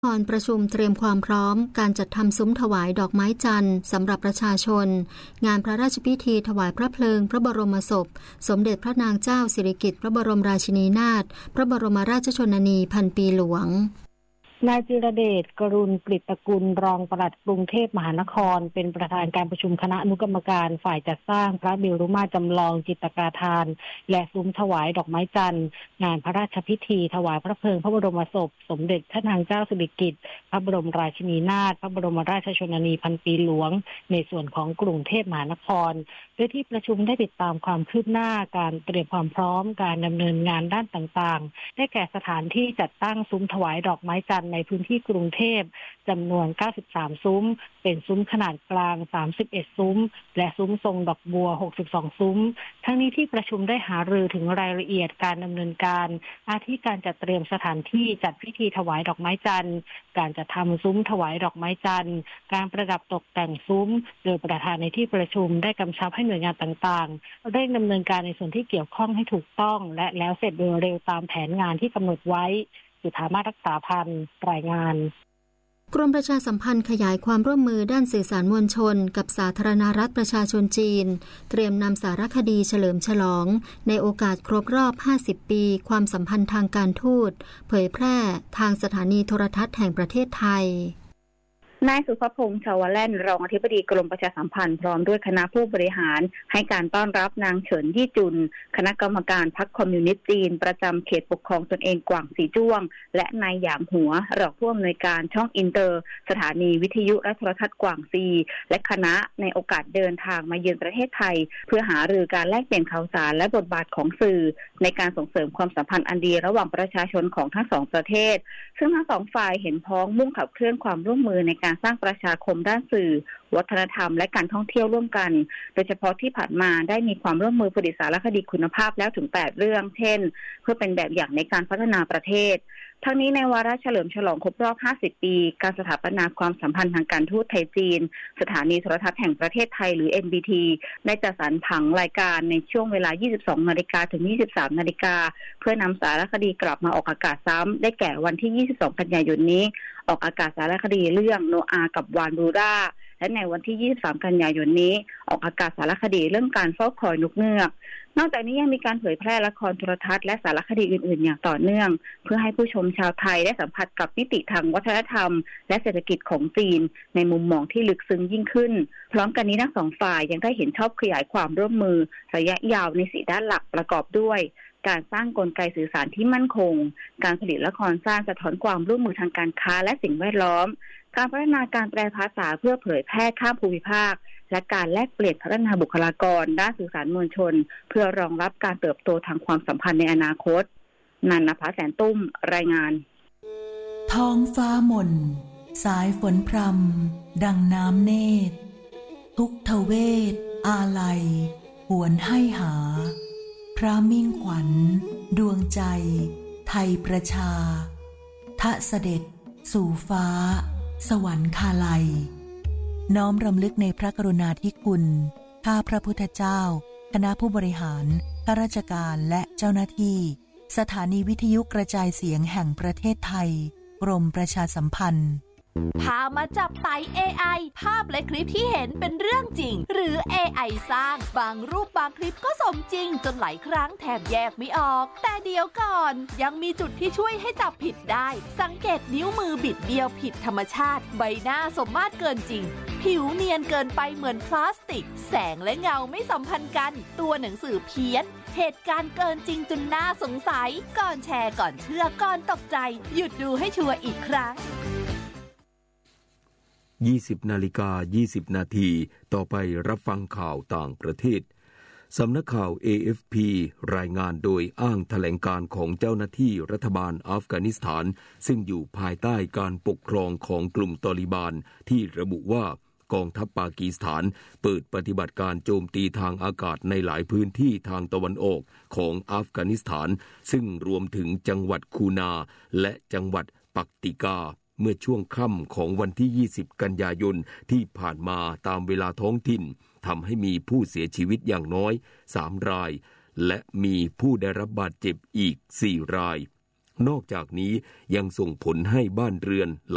ก่อนประชุมเตรียมความพร้อมการจัดทำซุ้มถวายดอกไม้จันทร์สำหรับประชาชนงานพระราชพิธีถวายพระเพลิงพระบรมศพสมเด็จพระนางเจ้าสิริกิติ์พระบรมราชินีนาถพระบรมราชชนนีพันปีหลวงนายจิรเดช กรุณกฤตกุลรองปลัดกรุงเทพมหานครเป็นประธานการประชุมคณะอนุกรรมการฝ่ายจัดสร้างพระเมรุมาตรจำลองจิตรกาทานและซุ้มถวายดอกไม้จันทร์งานพระราชพิธีถวายพระเพลิงพระบรมศพสมเด็จพระนางเจ้าสิริกิติ์พระบรมราชินีนาถพระบรมราชชนนีพันปีหลวงในส่วนของกรุงเทพมหานครโดยที่ประชุมได้ติดตามความคืบหน้าการเตรียมความพร้อมการดำเนินงานด้านต่างๆได้แก่สถานที่จัดตั้งซุ้มถวายดอกไม้จันทร์ในพื้นที่กรุงเทพจำนวน93ซุ้มเป็นซุ้มขนาดกลาง31ซุ้มและซุ้มทรงดอกบัว62ซุ้มทั้งนี้ที่ประชุมได้หารือถึงรายละเอียดการดำเนินการอาทิการจัดเตรียมสถานที่จัดพิธีถวายดอกไม้จันทร์การจัดทำซุ้มถวายดอกไม้จันทร์การประดับตกแต่งซุ้มโดยประธานในที่ประชุมได้กำชับให้หน่วยงานต่างๆเร่งดำเนินการในส่วนที่เกี่ยวข้องให้ถูกต้องและแล้วเสร็จโดยเร็วตามแผนงานที่กำหนดไว้จุฑามาศรักษาพันธ์รายงานกรมประชาสัมพันธ์ขยายความร่วมมือด้านสื่อสารมวลชนกับสาธารณรัฐประชาชนจีนเตรียมนำสารคดีเฉลิมฉลองในโอกาสครบรอบ50ปีความสัมพันธ์ทางการทูตเผยแพร่ทางสถานีโทรทัศน์แห่งประเทศไทยนายสุภพงษ์ชาวแล่นรองอธิบดีกรมประชาสัมพันธ์พร้อมด้วยคณะผู้บริหารให้การต้อนรับนางเฉินยี่จุนคณะกรรมการพรรคคอมมิวนิสต์จีนประจำเขตปกครองตนเองกวางสีจ้วงและนายหยางหัวรองผู้อำนวยการช่องอินเตอร์สถานีวิทยุและโทรทัศน์กวางซีและคณะในโอกาสเดินทางมาเยือนประเทศไทยเพื่อหารือการแลกเปลี่ยนข่าวสารและบทบาทของสื่อในการส่งเสริมความสัมพันธ์อันดีระหว่างประชาชนของทั้งสองประเทศซึ่งทั้งสองฝ่ายเห็นพ้องมุ่งขับเคลื่อนความร่วมมือในการสร้างประชาคมด้านสื่อวัฒนธรรมและการท่องเที่ยวร่วมกันโดยเฉพาะที่ผ่านมาได้มีความร่วมมือผลิตสารคดีคุณภาพแล้วถึง8เรื่องเช่นเพื่อเป็นแบบอย่างในการพัฒนาประเทศทั้งนี้ในวาระเฉลิมฉลองครบรอบ50ปีการสถาปนาความสัมพันธ์ทางการทูตไทยจีนสถานีโทรทัศน์แห่งประเทศไทยหรือ NBT ได้จัดสรรผังรายการในช่วงเวลา 22:00 นถึง 23:00 นเพื่อนำสารคดีกลับมาออกอากาศซ้ำได้แก่วันที่ 22 กันยายนนี้ออกอากาศสารคดีเรื่องโนอากับวานบูราและในวันที่ 23 กันยายนนี้ออกอากาศสารคดีเรื่องการเฝ้าคอยนกเงือกนอกจากนี้ยังมีการเผยแพร่ละครโทรทัศน์และสารคดีอื่นๆอย่างต่อเนื่องเพื่อให้ผู้ชมชาวไทยได้สัมผัสกับมิติทางวัฒนธรรมและเศรษฐกิจของจีนในมุมมองที่ลึกซึ้งยิ่งขึ้นพร้อมกันนี้ทั้งสองฝ่ายยังได้เห็นชอบขยายความร่วมมือระยะยาวใน4ด้านหลักประกอบด้วยการสร้างกลไกสื่อสารที่มั่นคงการผลิตละครสร้างสะท้อนความร่วมมือทางการค้าและสิ่งแวดล้อมการพัฒนาการแปลภาษาเพื่อเผยแพร่ข้ามภูมิภาคและการแลกเปลี่ยนพัฒนาบุคลากรด้านสื่อสารมวลชนเพื่อรองรับการเติบโตทางความสัมพันธ์ในอนาคตนันนภาแสนตุ้มรายงานท้องฟ้าหม่นสายฝนพรำดังน้ำเนตรทุกทเวทอาลัยหวนให้หาพระมิ่งขวัญดวงใจไทยประชาทะเสด็จสู่ฟ้าสวรรคาลัยน้อมรำลึกในพระกรุณาธิคุณข้าพระพุทธเจ้าคณะผู้บริหารข้าราชการและเจ้าหน้าที่สถานีวิทยุกระจายเสียงแห่งประเทศไทยกรมประชาสัมพันธ์พามาจับไต่ AI ภาพและคลิปที่เห็นเป็นเรื่องจริงหรือ AI สร้างบางรูปบางคลิปก็สมจริงจนหลายครั้งแทบแยกไม่ออกแต่เดี๋ยวก่อนยังมีจุดที่ช่วยให้จับผิดได้สังเกตนิ้วมือบิดเบี้ยวผิดธรรมชาติใบหน้าสมมาตรเกินจริงผิวเนียนเกินไปเหมือนพลาสติกแสงและเงาไม่สัมพันธ์กันตัวหนังสือเพี้ยนเหตุการณ์เกินจริงจนน่าสงสัยก่อนแชร์ก่อนเชื่อก่อนตกใจหยุดดูให้ชัวร์อีกครั้ง 20:20 น.ต่อไปรับฟังข่าวต่างประเทศสำนักข่าว AFP รายงานโดยอ้างแถลงการของเจ้าหน้าที่รัฐบาลอัฟกานิสถานซึ่งอยู่ภายใต้การปกครองของกลุ่มตอลิบานที่ระบุว่ากองทัพปากีสถานเปิดปฏิบัติการโจมตีทางอากาศในหลายพื้นที่ทางตะวันออกของอัฟกานิสถานซึ่งรวมถึงจังหวัดคูนาและจังหวัดปักติกาเมื่อช่วงค่ำของวันที่20กันยายนที่ผ่านมาตามเวลาท้องถิ่นทำให้มีผู้เสียชีวิตอย่างน้อย3รายและมีผู้ได้รับบาดเจ็บอีก4รายนอกจากนี้ยังส่งผลให้บ้านเรือนห